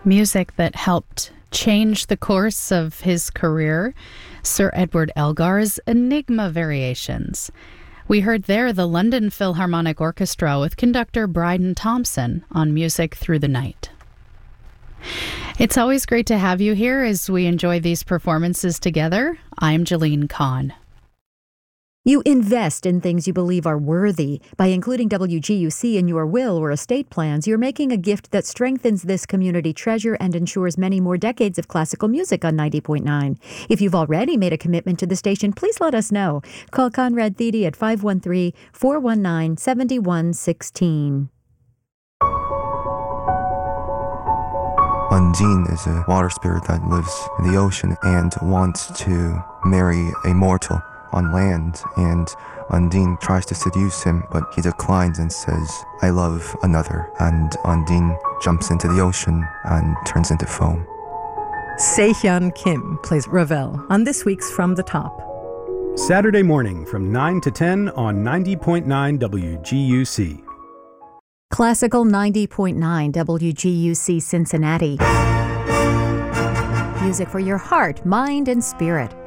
Music that helped change the course of his career, Sir Edward Elgar's Enigma Variations. We heard there the London Philharmonic Orchestra with conductor Bryden Thompson on Music Through the Night. It's always great to have you here as we enjoy these performances together. I'm Jalene Kahn. You invest in things you believe are worthy. By including WGUC in your will or estate plans, you're making a gift that strengthens this community treasure and ensures many more decades of classical music on 90.9. If you've already made a commitment to the station, please let us know. Call Conrad Thede at 513-419-7116. Undine is a water spirit that lives in the ocean and wants to marry a mortal on land, and Undine tries to seduce him, but he declines and says, "I love another," and Undine jumps into the ocean and turns into foam. Se-Hyun Kim plays Ravel on this week's From the Top. Saturday morning from 9 to 10 on 90.9 WGUC. Classical 90.9 WGUC Cincinnati. Music for your heart, mind, and spirit.